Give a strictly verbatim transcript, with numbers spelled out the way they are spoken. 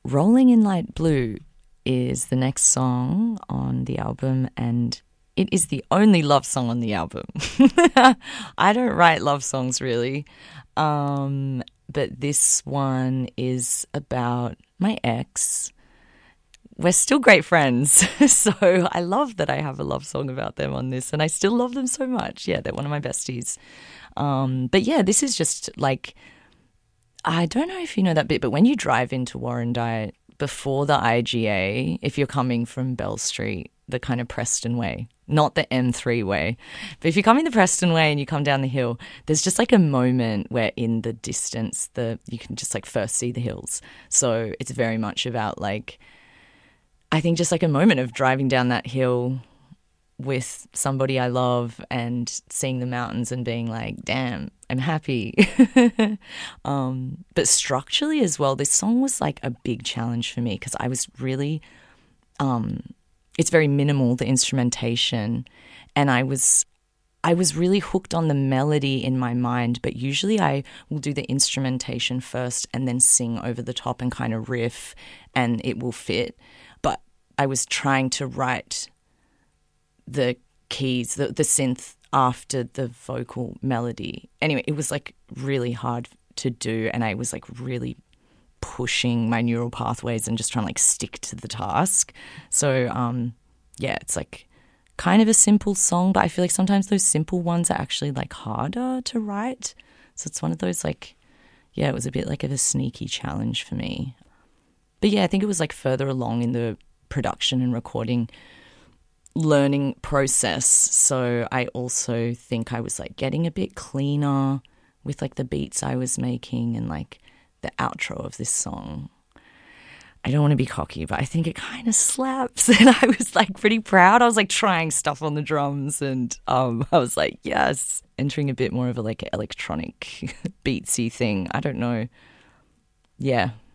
Rolling in Light Blue is the next song on the album, and it is the only love song on the album. I don't write love songs really, um, but this one is about my ex. We're still great friends, so I love that I have a love song about them on this, and I still love them so much. Yeah, they're one of my besties. Um, but yeah, this is just like, I don't know if you know that bit, but when you drive into Warrandyte before the I G A, if you're coming from Bell Street, the kind of Preston way, not the M three way, but if you're coming the Preston way and you come down the hill, there's just like a moment where in the distance, the you can just like first see the hills. So it's very much about like, I think just like a moment of driving down that hill with somebody I love and seeing the mountains and being like, damn, I'm happy. um, but structurally as well, this song was like a big challenge for me because I was really, um, it's very minimal, the instrumentation, and I was I was really hooked on the melody in my mind, but usually I will do the instrumentation first and then sing over the top and kind of riff and it will fit. But I was trying to write the keys, the, the synth after the vocal melody. Anyway, it was like really hard to do, and I was like really pushing my neural pathways and just trying to like stick to the task. So um, yeah, it's like kind of a simple song, but I feel like sometimes those simple ones are actually like harder to write. So it's one of those like, yeah, it was a bit like of a sneaky challenge for me. But yeah, I think it was like further along in the production and recording learning process. So I also think I was like getting a bit cleaner with like the beats I was making and like the outro of this song. I don't want to be cocky, but I think it kind of slaps. And I was like pretty proud. I was like trying stuff on the drums and um, I was like, yes, entering a bit more of a like electronic beatsy thing. I don't know. Yeah,